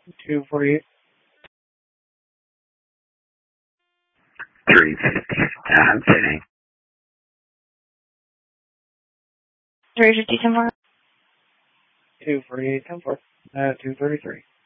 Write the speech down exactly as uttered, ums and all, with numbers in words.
two forty-eight. three fifty. I'm kidding. three fifty, ten four. two forty-eight, ten four. Uh, two thirty-three.